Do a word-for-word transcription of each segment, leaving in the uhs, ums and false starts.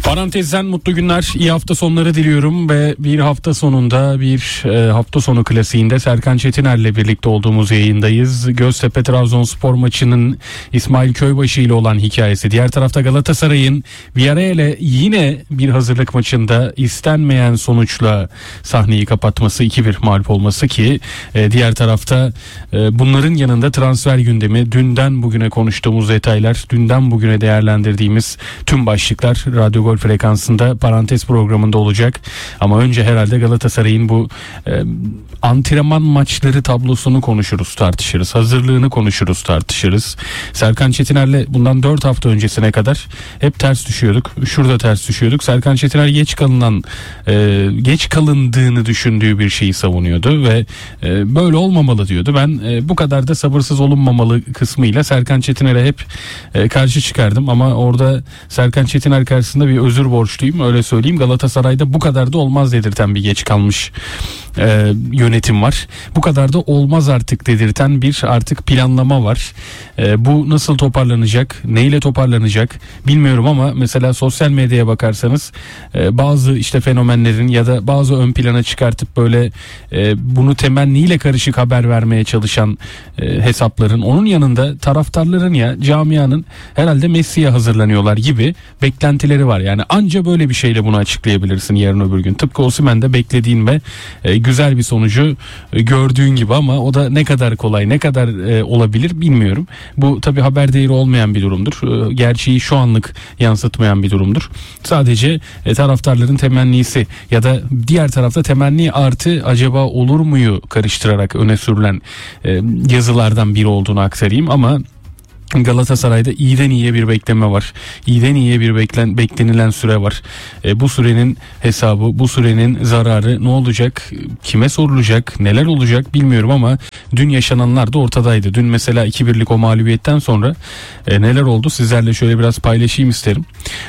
Parantezden mutlu günler, iyi hafta sonları diliyorum ve bir hafta sonunda bir e, hafta sonu klasiğinde Serkan Çetiner'le birlikte olduğumuz yayındayız. Göztepe Trabzonspor maçının İsmail Köybaşı ile olan hikayesi. Diğer tarafta Galatasaray'ın Villarreal'e yine bir hazırlık maçında istenmeyen sonuçla sahneyi kapatması, iki bir mağlup olması ki e, diğer tarafta e, bunların yanında transfer gündemi, dünden bugüne konuştuğumuz detaylar, dünden bugüne değerlendirdiğimiz tüm başlıklar Radyo Gol frekansında parantez programında olacak. Ama önce herhalde Galatasaray'ın bu e, antrenman maçları tablosunu konuşuruz, tartışırız. Hazırlığını konuşuruz, tartışırız. Serkan Çetiner'le bundan dört hafta öncesine kadar hep ters düşüyorduk. Şurada ters düşüyorduk. Serkan Çetiner geç kalınan, e, geç kalındığını düşündüğü bir şeyi savunuyordu ve e, böyle olmamalı diyordu. Ben e, bu kadar da sabırsız olunmamalı kısmıyla Serkan Çetiner'e hep e, karşı çıkardım ama orada Serkan Çetiner karşısında bir özür borçluyum, öyle söyleyeyim. Galatasaray'da bu kadar da olmaz dedirten bir geç kalmış e, yönetim var. Bu kadar da olmaz artık dedirten bir artık planlama var. E, bu nasıl toparlanacak, neyle toparlanacak bilmiyorum ama mesela sosyal medyaya bakarsanız e, bazı işte fenomenlerin ya da bazı ön plana çıkartıp böyle e, bunu temenniyle karışık haber vermeye çalışan e, hesapların, onun yanında taraftarların ya camianın herhalde Messi'ye hazırlanıyorlar gibi beklentileri var. Yani anca böyle bir şeyle bunu açıklayabilirsin yarın öbür gün. Tıpkı Osimhen'de beklediğin ve e, güzel bir sonucu e, gördüğün gibi ama o da ne kadar kolay, ne kadar e, olabilir bilmiyorum. Bu tabii haber değeri olmayan bir durumdur. E, gerçeği şu anlık yansıtmayan bir durumdur. Sadece e, taraftarların temennisi ya da diğer tarafta temenni artı acaba olur muyu karıştırarak öne sürülen e, yazılardan biri olduğunu aktarayım ama Galatasaray'da iyiden iyiye bir bekleme var. İyiden iyiye bir beklen, beklenilen süre var. E, bu sürenin hesabı, bu sürenin zararı ne olacak? Kime sorulacak? Neler olacak bilmiyorum ama dün yaşananlar da ortadaydı. Dün mesela iki birlik o mağlubiyetten sonra e, neler oldu? Sizlerle şöyle biraz paylaşayım isterim.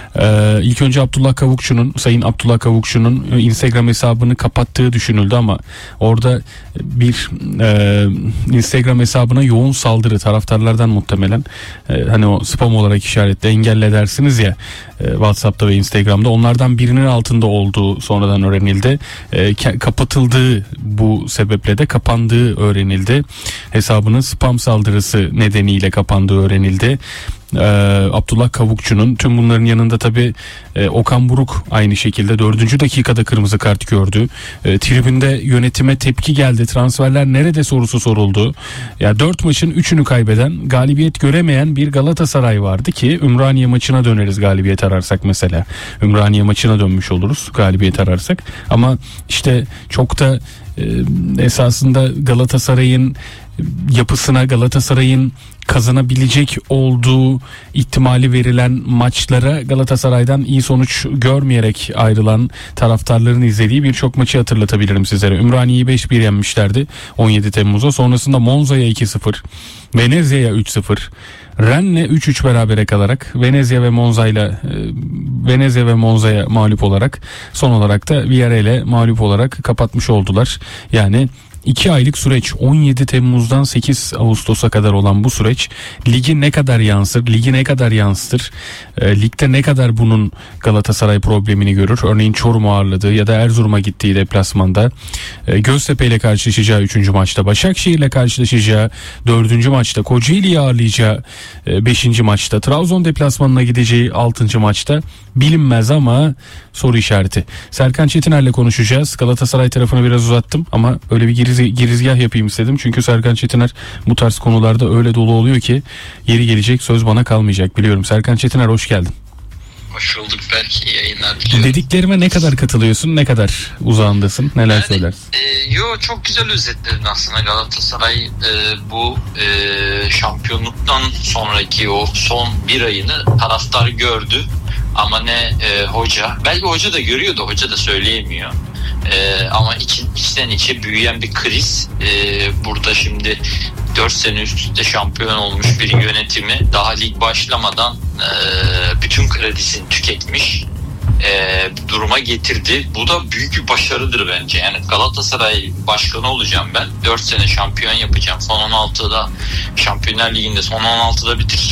E, ilk önce Abdullah Kavukçu'nun, Sayın Abdullah Kavukçu'nun Instagram hesabını kapattığı düşünüldü ama orada bir e, Instagram hesabına yoğun saldırı taraftarlardan muhtemelen. Ee, hani o spam olarak işaretle engelle dersiniz ya e, WhatsApp'ta ve Instagram'da, onlardan birinin altında olduğu sonradan öğrenildi. E, kapatıldığı, bu sebeple de kapandığı öğrenildi. Hesabının spam saldırısı nedeniyle kapandığı öğrenildi. Ee, Abdullah Kavukçu'nun, tüm bunların yanında tabii e, Okan Buruk aynı şekilde dördüncü dakikada kırmızı kart gördü. E, tribünde yönetime tepki geldi. Transferler nerede sorusu soruldu. Ya dört maçın üçünü kaybeden, galibiyet göremeyen bir Galatasaray vardı ki Ümraniye maçına döneriz galibiyet ararsak mesela. Ümraniye maçına dönmüş oluruz galibiyet ararsak. Ama işte çok da e, esasında Galatasaray'ın yapısına, Galatasaray'ın kazanabilecek olduğu ihtimali verilen maçlara Galatasaray'dan iyi sonuç görmeyerek ayrılan taraftarların izlediği birçok maçı hatırlatabilirim sizlere. Ümraniye'yi beş bir yenmişlerdi on yedi Temmuz'a. Sonrasında Monza'ya iki sıfır, Venezia'ya üç sıfır, Rennes'le üç üç berabere kalarak Venezia ve Monza'yla Venezia ve Monza'ya mağlup olarak, son olarak da Villarreal'e mağlup olarak kapatmış oldular. Yani İki aylık süreç, on yedi Temmuz'dan sekiz Ağustos'a kadar olan bu süreç ligi ne kadar yansır, ligi ne kadar yansıtır, e, ligde ne kadar bunun Galatasaray problemini görür. Örneğin Çorum'u ağırladığı ya da Erzurum'a gittiği deplasmanda, e, Göztepe ile karşılaşacağı üçüncü maçta, Başakşehir ile karşılaşacağı dördüncü maçta, Kocaeli'yi ağırlayacağı e, beşinci maçta, Trabzon deplasmanına gideceği altıncı maçta bilinmez ama soru işareti. Serkan Çetiner'le konuşacağız. Galatasaray tarafını biraz uzattım ama öyle bir giriz, girizgah yapayım istedim. Çünkü Serkan Çetiner bu tarz konularda öyle dolu oluyor ki yeri gelecek söz bana kalmayacak biliyorum. Serkan Çetiner, hoş geldin. Hoş bulduk, belki iyi yayınlar diliyorum. Dediklerime ne kadar katılıyorsun, ne kadar uzağındasın, neler yani, söylersin? E, yo çok güzel özetledin aslında. Galatasaray e, bu e, şampiyonluktan sonraki o son bir ayını taraftar gördü. Ama ne e, hoca, belki hoca da görüyordu, hoca da söyleyemiyor. E, ama iç, içten içe büyüyen bir kriz. E, burada şimdi dört sene üst üste şampiyon olmuş bir yönetimi daha lig başlamadan e, bütün kredisini tüketmiş e, duruma getirdi. Bu da büyük bir başarıdır bence. Yani Galatasaray başkanı olacağım ben. dört sene şampiyon yapacağım. Son on altıda Şampiyonlar Ligi'nde son on altıda bitireceğim.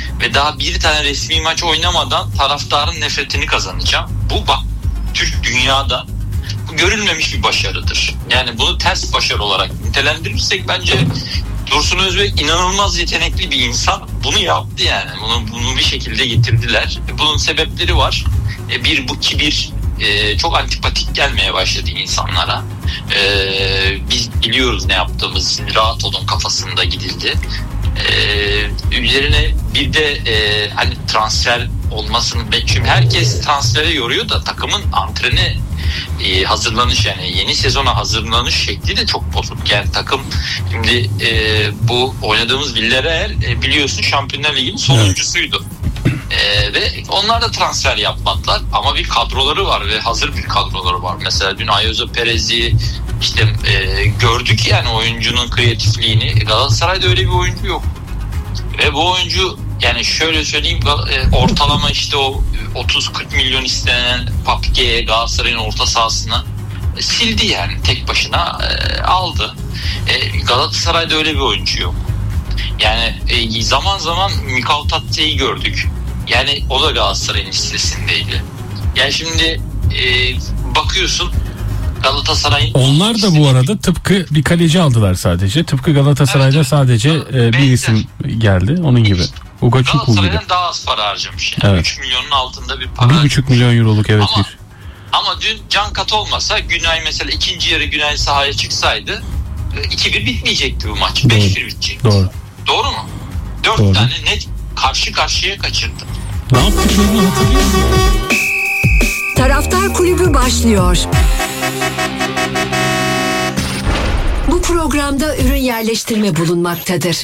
ve daha bir tane resmi maç oynamadan taraftarın nefretini kazanacağım. Bu bak Türk dünyada bu görülmemiş bir başarıdır. Yani bunu ters başarı olarak nitelendirirsek bence Dursun Özbek inanılmaz yetenekli bir insan. Bunu yaptı yani. Bunu, bunu bir şekilde getirdiler. Bunun sebepleri var. E, bir bu kibir e, çok antipatik gelmeye başladı insanlara. E, biz biliyoruz ne yaptığımız. Rahat olun kafasında gidildi. E, üzerine bir de e, hani transfer olmasını çünkü herkes transfere yoruyor da takımın antrene e, hazırlanış yani yeni sezona hazırlanış şekli de çok bozuk. Yani takım şimdi e, bu oynadığımız Villarreal e, biliyorsun Şampiyonlar Ligi'nin sonuncusuydu. E, ve onlar da transfer yapmadılar ama bir kadroları var ve hazır bir kadroları var. Mesela dün Ayozo Perez'i işte e, gördük yani oyuncunun kreatifliğini. Galatasaray'da öyle bir oyuncu yok. Ve bu oyuncu yani şöyle söyleyeyim ortalama işte o otuz kırk milyon istenen Papike'ye Galatasaray'ın orta sahasını sildi yani tek başına e, aldı. E, Galatasaray'da öyle bir oyuncu yok. Yani e, zaman zaman Mikal Tatlı'yı gördük. Yani o da Galatasaray'ın listesindeydi. Yani şimdi e, bakıyorsun Galatasaray'ın... Onlar da bu arada tıpkı bir kaleci aldılar sadece. Tıpkı Galatasaray'da evet, sadece e, bir isim geldi onun gibi. Ugo Çukwu gibi. Galatasaray'dan daha az para harcamış. Yani evet. üç milyonun altında bir para. bir buçuk milyon euroluk evet ama, bir. Ama dün Can Kat olmasa Günay mesela ikinci yarı Günay sahaya çıksaydı iki bir bitmeyecekti bu maç. beş bir bitecekti. Doğru. Doğru mu? dört Doğru. tane net karşı karşıya kaçırdı. Ne yaptıklarını hatırlıyor musun? Taraftar Kulübü başlıyor. Bu programda ürün yerleştirme bulunmaktadır.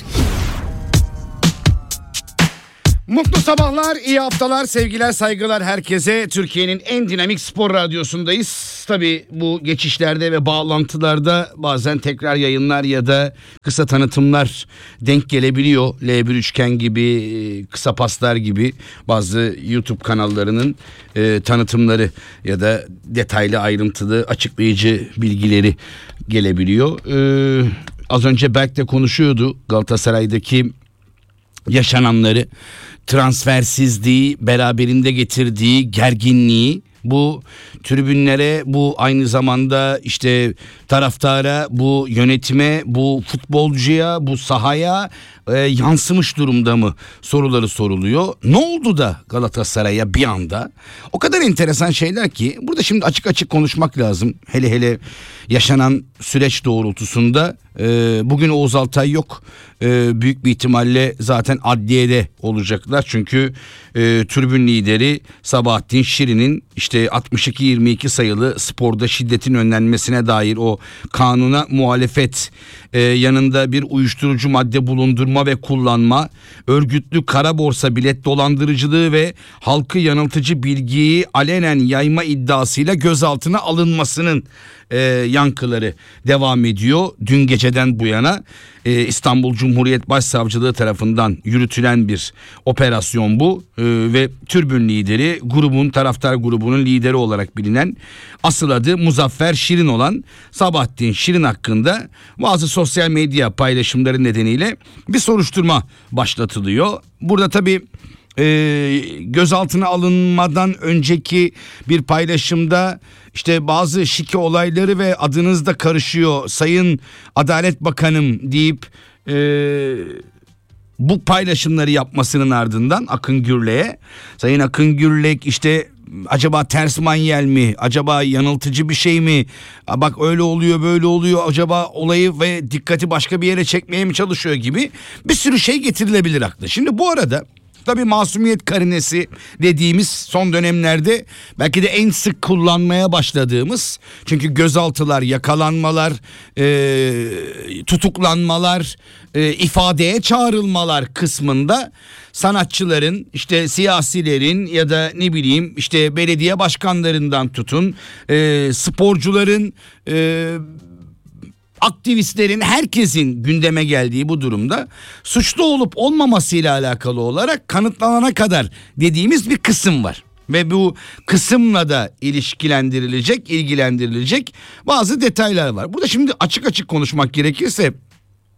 Mutlu sabahlar, iyi haftalar, sevgiler, saygılar herkese. Türkiye'nin en dinamik spor radyosundayız. Tabii bu geçişlerde ve bağlantılarda bazen tekrar yayınlar ya da kısa tanıtımlar denk gelebiliyor. L bir Üçgen gibi, kısa paslar gibi bazı YouTube kanallarının e, tanıtımları ya da detaylı, ayrıntılı, açıklayıcı bilgileri gelebiliyor. Ee, az önce Berk de konuşuyordu Galatasaray'daki yaşananları, transfersizliği, beraberinde getirdiği gerginliği, bu tribünlere, bu aynı zamanda işte taraftara, bu yönetime, bu futbolcuya, bu sahaya e, yansımış durumda mı soruları soruluyor. Ne oldu da Galatasaray'a bir anda? O kadar enteresan şeyler ki burada şimdi açık açık konuşmak lazım. Hele hele yaşanan süreç doğrultusunda e, bugün Oğuz Altay yok. E, büyük bir ihtimalle zaten adliyede olacaklar. Çünkü e, tribün lideri Sabahattin Şirin'in işte altmış iki yirmi iki sayılı sporda şiddetin önlenmesine dair o kanuna muhalefet, e, yanında bir uyuşturucu madde bulundurma ve kullanma, örgütlü kara borsa bilet dolandırıcılığı ve halkı yanıltıcı bilgiyi alenen yayma iddiasıyla gözaltına alınmasının e, yankıları devam ediyor. Dün geceden bu yana e, İstanbul Cumhuriyet Başsavcılığı tarafından yürütülen bir operasyon bu e, ve tribün lideri, grubun, taraftar grubunun lideri olarak bilinen, asıl adı Muzaffer Şirin olan Sabahattin Şirin hakkında bazı sosyal medya paylaşımları nedeniyle bir soruşturma başlatılıyor. Burada tabii e, gözaltına alınmadan önceki bir paylaşımda işte bazı şike olayları ve adınız da karışıyor Sayın Adalet Bakanım deyip e, bu paylaşımları yapmasının ardından Akın Gürlek'e, Sayın Akın Gürlek işte acaba ters manyel mi, acaba yanıltıcı bir şey mi, bak öyle oluyor böyle oluyor, acaba olayı ve dikkati başka bir yere çekmeye mi çalışıyor gibi bir sürü şey getirilebilir akla. Şimdi bu arada tabii masumiyet karinesi dediğimiz son dönemlerde belki de en sık kullanmaya başladığımız, çünkü gözaltılar, yakalanmalar, e, tutuklanmalar, e, ifadeye çağrılmalar kısmında sanatçıların, işte siyasilerin ya da ne bileyim işte belediye başkanlarından tutun, e, sporcuların, e, aktivistlerin, herkesin gündeme geldiği bu durumda suçlu olup olmamasıyla alakalı olarak kanıtlanana kadar dediğimiz bir kısım var. Ve bu kısımla da ilişkilendirilecek, ilgilendirilecek bazı detaylar var. Burada şimdi açık açık konuşmak gerekirse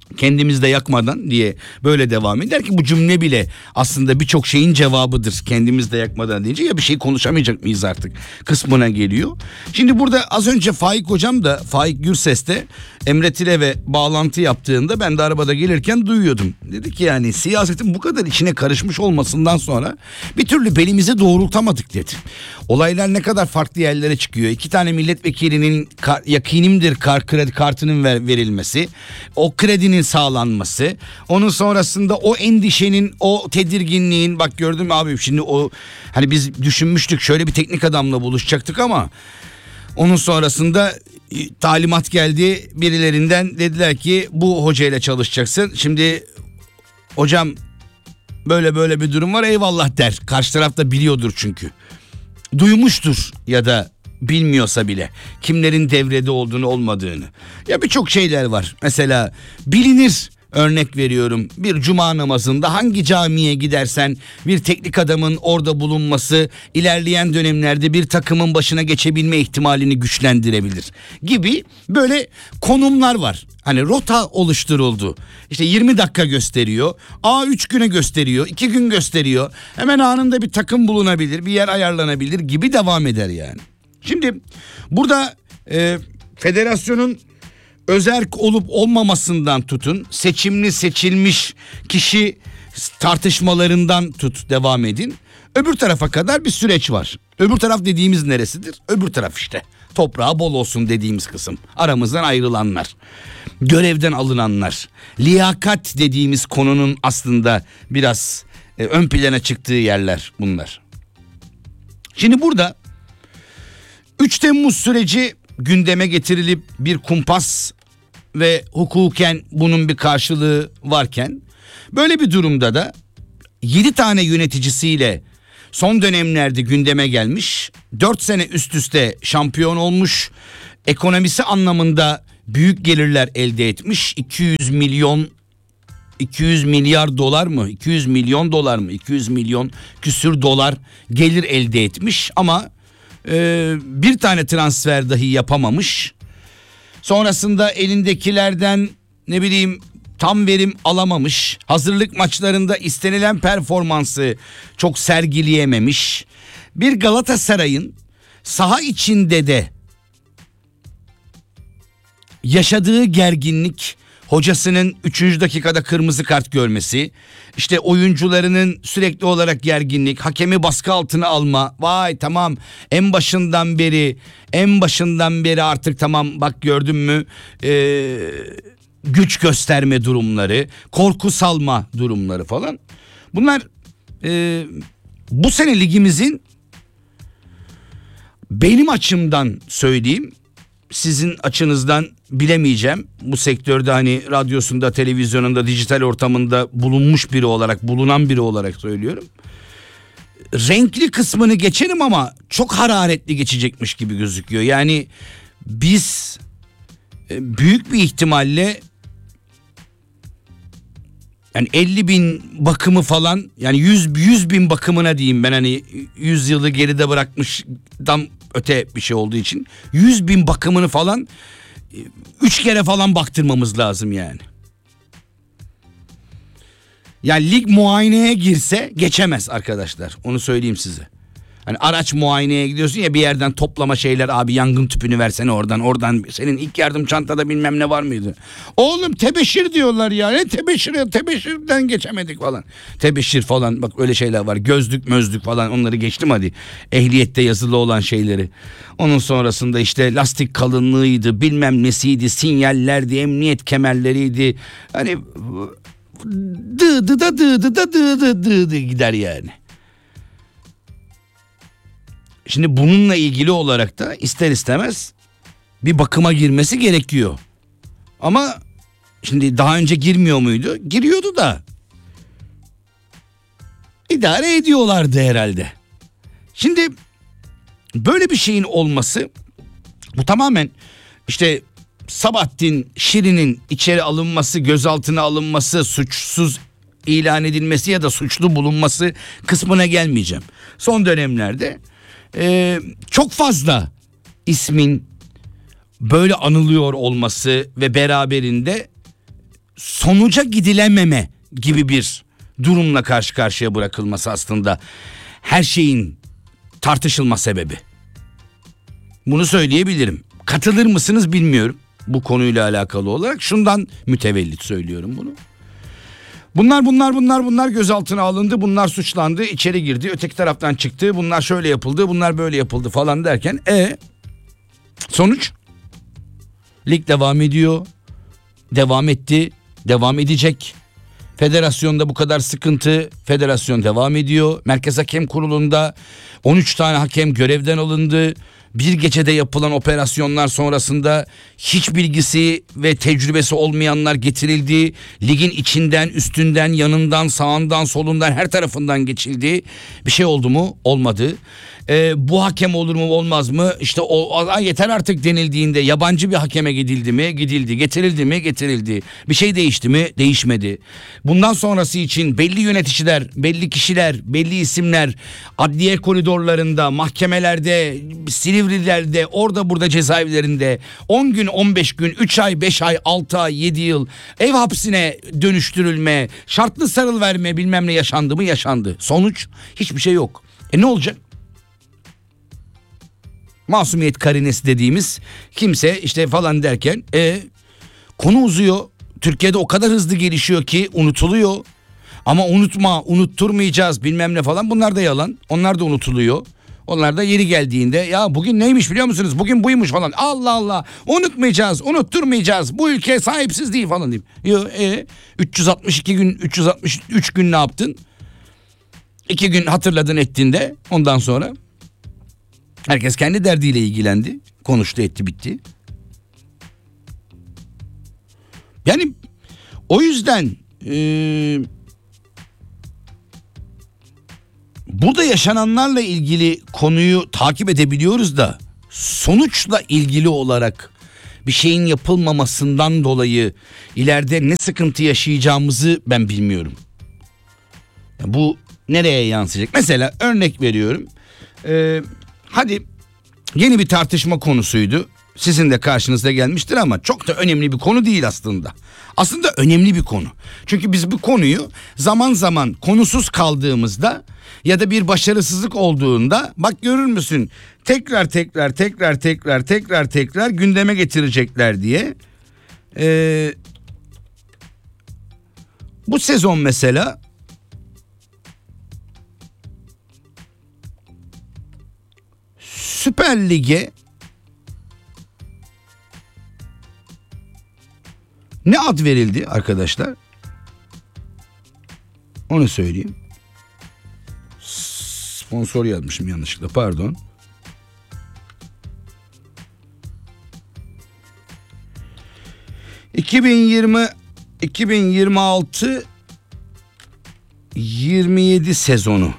Kendimizi de yakmadan diye böyle devam eder ki bu cümle bile aslında birçok şeyin cevabıdır. Kendimizi de yakmadan deyince ya bir şey konuşamayacak mıyız artık kısmına geliyor. Şimdi burada az önce Faik hocam da Faik Gürses de Emre Tilev'e bağlantı yaptığında ben de arabada gelirken duyuyordum. Dedi ki yani siyasetin bu kadar içine karışmış olmasından sonra bir türlü belimizi doğrultamadık dedi. Olaylar ne kadar farklı yerlere çıkıyor. İki tane milletvekilinin kar, yakinimdir kar, kredi kartının ver, verilmesi, o kredinin sağlanması, onun sonrasında o endişenin, o tedirginliğin, bak gördün mü abi şimdi o hani biz düşünmüştük şöyle bir teknik adamla buluşacaktık ama onun sonrasında talimat geldi birilerinden, dediler ki bu hocayla çalışacaksın. Şimdi hocam böyle böyle bir durum var, eyvallah der. Karşı taraf da biliyordur çünkü. Duymuştur ya da bilmiyorsa bile kimlerin devrede olduğunu olmadığını. Ya birçok şeyler var. Mesela bilinir, örnek veriyorum, bir cuma namazında hangi camiye gidersen bir teknik adamın orada bulunması ilerleyen dönemlerde bir takımın başına geçebilme ihtimalini güçlendirebilir gibi böyle konumlar var. Hani rota oluşturuldu. İşte yirmi dakika gösteriyor. A üç güne gösteriyor. iki gün gösteriyor. Hemen anında bir takım bulunabilir, bir yer ayarlanabilir gibi devam eder yani. Şimdi burada e, federasyonun özerk olup olmamasından tutun, seçimli seçilmiş kişi tartışmalarından tut, devam edin. Öbür tarafa kadar bir süreç var. Öbür taraf dediğimiz neresidir? Öbür taraf işte. Toprağı bol olsun dediğimiz kısım. Aramızdan ayrılanlar, görevden alınanlar, liyakat dediğimiz konunun aslında biraz e, ön plana çıktığı yerler bunlar. Şimdi burada üç Temmuz süreci gündeme getirilip bir kumpas ve hukuken bunun bir karşılığı varken, böyle bir durumda da yedi tane yöneticisiyle son dönemlerde gündeme gelmiş, dört sene üst üste şampiyon olmuş, ekonomisi anlamında büyük gelirler elde etmiş, iki yüz milyon iki yüz milyar dolar mı, iki yüz milyon dolar mı, iki yüz milyon küsür dolar gelir elde etmiş ama e, bir tane transfer dahi yapamamış. Sonrasında elindekilerden ne bileyim tam verim alamamış. Hazırlık maçlarında istenilen performansı çok sergileyememiş. Bir Galatasaray'ın saha içinde de yaşadığı gerginlik, hocasının üçüncü dakikada kırmızı kart görmesi, işte oyuncularının sürekli olarak gerginlik, hakemi baskı altına alma, vay tamam en başından beri en başından beri artık tamam bak gördün mü ee, güç gösterme durumları, korku salma durumları falan. Bunlar ee, bu sene ligimizin, benim açımdan söyleyeyim, sizin açınızdan bilemeyeceğim. Bu sektörde hani radyosunda, televizyonunda, dijital ortamında bulunmuş biri olarak, bulunan biri olarak söylüyorum. Renkli kısmını geçerim ama çok hararetli geçecekmiş gibi gözüküyor. Yani biz büyük bir ihtimalle yani elli bin bakımı falan, yani yüz bin bakımına diyeyim ben, hani yüz yılı geride bırakmıştan öte bir şey olduğu için yüz bin bakımını falan üç kere falan baktırmamız lazım yani. Yani lig muayeneye girse geçemez arkadaşlar, onu söyleyeyim size. Hani araç muayeneye gidiyorsun ya, bir yerden toplama şeyler, abi yangın tüpünü versene oradan, oradan senin ilk yardım çantada bilmem ne var mıydı? Oğlum tebeşir diyorlar ya, ne tebeşiri, tebeşirden geçemedik falan. Tebeşir falan, bak öyle şeyler var, gözlük mözlük falan, onları geçtim hadi. Ehliyette yazılı olan şeyleri. Onun sonrasında işte lastik kalınlığıydı, bilmem nesiydi, sinyallerdi, emniyet kemerleriydi. Hani dı dı da dı dı da dı dı dı dı gider yani. Şimdi bununla ilgili olarak da ister istemez bir bakıma girmesi gerekiyor. Ama şimdi daha önce girmiyor muydu? Giriyordu da idare ediyorlardı herhalde. Şimdi böyle bir şeyin olması, bu tamamen işte Sabahattin Şirin'in içeri alınması, gözaltına alınması, suçsuz ilan edilmesi ya da suçlu bulunması kısmına gelmeyeceğim. Son dönemlerde Ee, çok fazla ismin böyle anılıyor olması ve beraberinde sonuca gidilememe gibi bir durumla karşı karşıya bırakılması aslında her şeyin tartışılma sebebi. Bunu söyleyebilirim. Katılır mısınız bilmiyorum bu konuyla alakalı olarak. Şundan mütevellit söylüyorum bunu. Bunlar bunlar bunlar bunlar gözaltına alındı, bunlar suçlandı, içeri girdi, öteki taraftan çıktı, bunlar şöyle yapıldı, bunlar böyle yapıldı falan derken e sonuç lig devam ediyor, devam etti, devam edecek. Federasyonda bu kadar sıkıntı, federasyon devam ediyor. Merkez Hakem Kurulu'nda on üç tane hakem görevden alındı. Bir gecede yapılan operasyonlar sonrasında hiç bilgisi ve tecrübesi olmayanlar getirildi. Ligin içinden, üstünden, yanından, sağından, solundan, her tarafından geçildi. Bir şey oldu mu? Olmadı. Ee, bu hakem olur mu olmaz mı? İşte o yeter artık denildiğinde yabancı bir hakeme gidildi mi? Gidildi. Getirildi mi? Getirildi. Bir şey değişti mi? Değişmedi. Bundan sonrası için belli yöneticiler, belli kişiler, belli isimler adliye koridorlarında, mahkemelerde, Silivrilerde, orada burada cezaevlerinde on gün, on beş gün, üç ay, beş ay, altı ay, yedi yıl ev hapsine dönüştürülme, şartlı sarıl verme bilmem ne yaşandı mı? Yaşandı. Sonuç hiçbir şey yok. E ne olacak? Masumiyet karinesi dediğimiz kimse işte falan derken e, konu uzuyor. Türkiye'de o kadar hızlı gelişiyor ki unutuluyor. Ama unutma, unutturmayacağız bilmem ne falan, bunlar da yalan. Onlar da unutuluyor. Onlar da yeri geldiğinde ya bugün neymiş biliyor musunuz? Bugün buymuş falan. Allah Allah, unutmayacağız, unutturmayacağız. Bu ülke sahipsiz değil falan diyeyim. Yo, e, üç yüz altmış iki gün, üç yüz altmış üç gün ne yaptın? iki gün hatırladın ettiğinde ondan sonra herkes kendi derdiyle ilgilendi. Konuştu, etti, bitti. Yani o yüzden Ee, burada yaşananlarla ilgili konuyu takip edebiliyoruz da sonuçla ilgili olarak bir şeyin yapılmamasından dolayı ileride ne sıkıntı yaşayacağımızı ben bilmiyorum. Bu nereye yansıyacak? Mesela örnek veriyorum. Ee, hadi yeni bir tartışma konusuydu. Sizin de karşınıza gelmiştir ama çok da önemli bir konu değil aslında. Aslında önemli bir konu. Çünkü biz bu konuyu zaman zaman konusuz kaldığımızda ya da bir başarısızlık olduğunda bak görür müsün tekrar tekrar tekrar tekrar tekrar tekrar gündeme getirecekler diye. Ee, bu sezon mesela Süper Lig'e ne ad verildi arkadaşlar? Onu söyleyeyim. Sponsor yazmışım yanlışlıkla, pardon. iki bin yirmi iki bin yirmi altı yirmi yedi sezonu.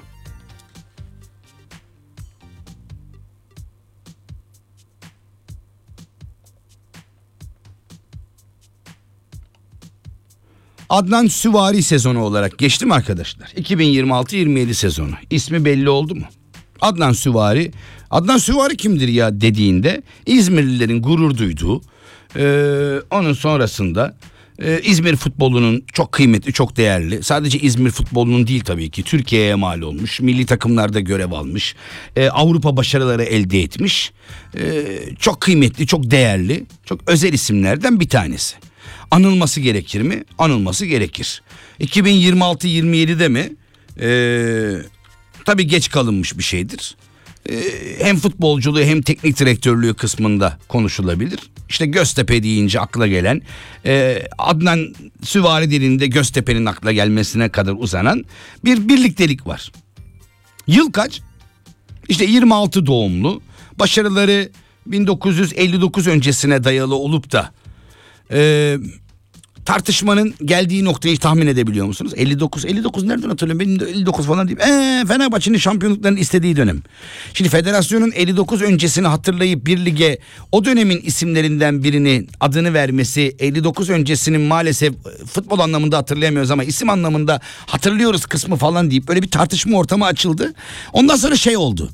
Adnan Süvari sezonu olarak geçti mi arkadaşlar? iki bin yirmi altı yirmi yedi sezonu. İsmi belli oldu mu? Adnan Süvari. Adnan Süvari kimdir ya dediğinde İzmirlilerin gurur duyduğu, ee, onun sonrasında e, İzmir futbolunun çok kıymetli, çok değerli. Sadece İzmir futbolunun değil tabii ki. Türkiye'ye mal olmuş. Milli takımlarda görev almış. E, Avrupa başarıları elde etmiş. E, çok kıymetli, çok değerli, çok özel isimlerden bir tanesi. Anılması gerekir mi? Anılması gerekir. iki bin yirmi altı yirmi yedide mi? Ee, tabii geç kalınmış bir şeydir. Ee, hem futbolculuğu hem teknik direktörlüğü kısmında konuşulabilir. İşte Göztepe deyince akla gelen, e, Adnan Süvari dilinde Göztepe'nin akla gelmesine kadar uzanan bir birliktelik var. Yıl kaç? İşte yirmi altı doğumlu. Başarıları bin dokuz yüz elli dokuz öncesine dayalı olup da Ee, tartışmanın geldiği noktayı tahmin edebiliyor musunuz? elli dokuz elli dokuz nereden hatırlıyorum? Benim de elli dokuz falan değil. Ee, Fenerbahçe'nin şampiyonluklarını istediği dönem. Şimdi federasyonun elli dokuz öncesini hatırlayıp bir lige o dönemin isimlerinden birinin adını vermesi, elli dokuz öncesinin maalesef futbol anlamında hatırlayamıyoruz ama isim anlamında hatırlıyoruz kısmı falan deyip böyle bir tartışma ortamı açıldı. Ondan sonra şey oldu.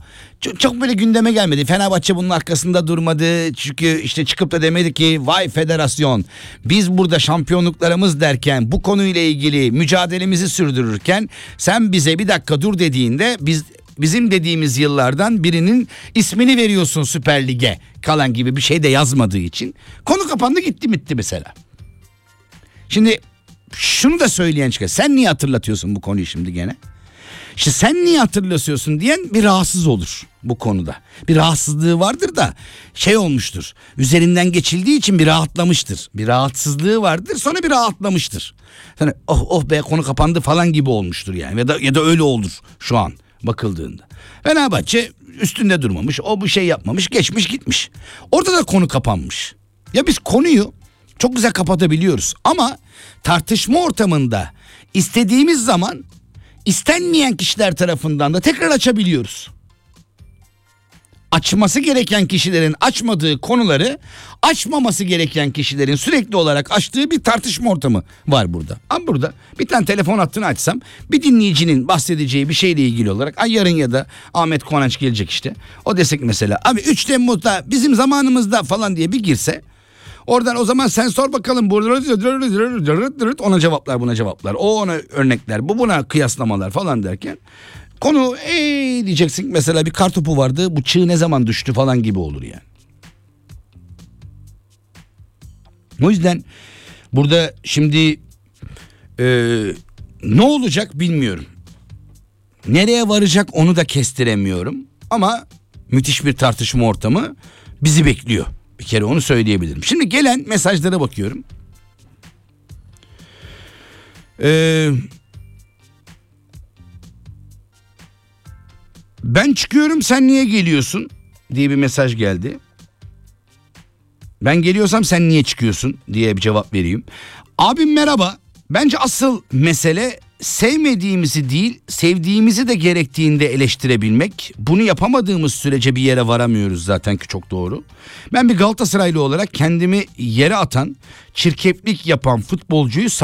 çok, çok böyle gündeme gelmedi. Fenerbahçe bunun arkasında durmadı. Çünkü işte çıkıp da demedi ki vay federasyon, biz burada şampiyonluklarımız derken, bu konuyla ilgili mücadelemizi sürdürürken sen bize bir dakika dur dediğinde biz bizim dediğimiz yıllardan birinin ismini veriyorsun Süper Lig'e kalan gibi bir şey de yazmadığı için konu kapandı, gitti bitti mesela. Şimdi şunu da söyleyen çıkar. Sen niye hatırlatıyorsun bu konuyu şimdi gene? İşte sen niye hatırlatıyorsun diyen bir rahatsız olur bu konuda. Bir rahatsızlığı vardır da şey olmuştur. Üzerinden geçildiği için bir rahatlamıştır. Bir rahatsızlığı vardır, sonra bir rahatlamıştır. Yani oh oh be konu kapandı falan gibi olmuştur yani. Ya da ya da öyle olur şu an bakıldığında. Fenerbahçe üstünde durmamış, o bu şey yapmamış, geçmiş gitmiş. Orada da konu kapanmış. Ya biz konuyu çok güzel kapatabiliyoruz ama tartışma ortamında istediğimiz zaman istenmeyen kişiler tarafından da tekrar açabiliyoruz. Açması gereken kişilerin açmadığı konuları açmaması gereken kişilerin sürekli olarak açtığı bir tartışma ortamı var burada. Ama burada bir tane telefon hattını açsam bir dinleyicinin bahsedeceği bir şeyle ilgili olarak ay yarın ya da Ahmet Konanç gelecek işte. O desek mesela abi üç Temmuz'da bizim zamanımızda falan diye bir girse, oradan o zaman sen sor bakalım ona cevaplar, buna cevaplar, o ona örnekler, bu buna kıyaslamalar falan derken konu ey diyeceksin mesela bir kartopu vardı, bu çığ ne zaman düştü falan gibi olur yani. O yüzden burada şimdi e, ne olacak bilmiyorum. Nereye varacak onu da kestiremiyorum. Ama müthiş bir tartışma ortamı bizi bekliyor. Bir kere onu söyleyebilirim. Şimdi gelen mesajlara bakıyorum. Eee... Ben çıkıyorum sen niye geliyorsun diye bir mesaj geldi. Ben geliyorsam sen niye çıkıyorsun diye bir cevap vereyim. Abim merhaba. Bence asıl mesele sevmediğimizi değil, sevdiğimizi de gerektiğinde eleştirebilmek. Bunu yapamadığımız sürece bir yere varamıyoruz zaten ki çok doğru. Ben bir Galatasaraylı olarak kendimi yere atan, çirkeflik yapan futbolcuyu